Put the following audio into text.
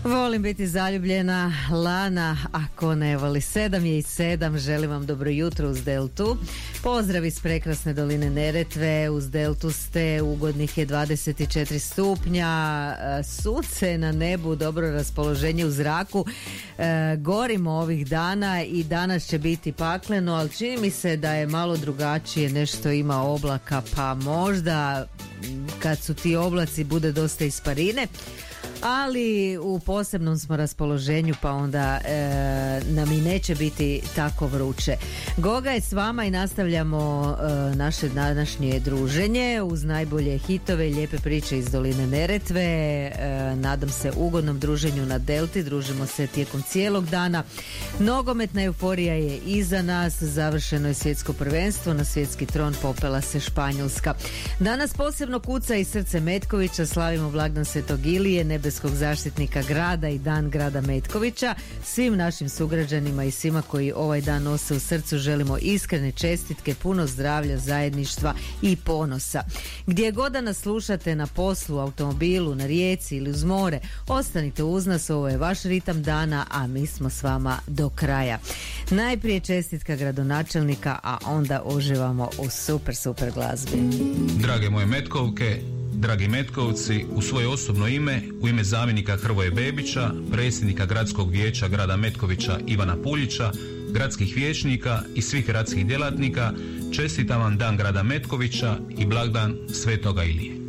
Volim biti zaljubljena, Lana, ako ne voli. 7:07, želim vam dobro jutro uz Deltu. Pozdrav iz prekrasne doline Neretve, uz Deltu ste, ugodnih je 24 stupnja, sunce na nebu, dobro raspoloženje u zraku. Gorimo ovih dana i danas će biti pakleno, ali čini mi se da je malo drugačije, nešto ima oblaka, pa možda kad su ti oblaci bude dosta isparine. Ali u posebnom smo raspoloženju, pa onda nam i neće biti tako vruće. Goga je s vama i nastavljamo naše današnje druženje uz najbolje hitove i lijepe priče iz doline Neretve. Nadam se ugodnom druženju na Delti, družimo se tijekom cijelog dana. Nogometna euforija je iza nas, završeno je svjetsko prvenstvo, na svjetski tron popela se Španjolska. Danas posebno kuca i srce Metkovića, slavimo blagdan Svetog Ilije, nebeskog zaštitnika grada i dan grada Metkovića. Svim našim sugrađanima i svima koji ovaj dan nose u srcu želimo iskrene čestitke, puno zdravlja, zajedništva i ponosa. Gdje god da nas slušate, na poslu, automobilu, na rijeci ili uz more, ostanite uz nas, ovo je vaš ritam dana, a mi smo s vama do kraja. Najprije čestitka gradonačelnika, a onda uživamo u super glazbi. Drage moje Metkovke, dragi Metkovci, u svoje osobno ime, u ime zamjenika Hrvoje Bebića, predsjednika gradskog vijeća grada Metkovića Ivana Puljića, gradskih vijećnika i svih gradskih djelatnika, čestitam vam dan grada Metkovića i blagdan Svetoga Ilije.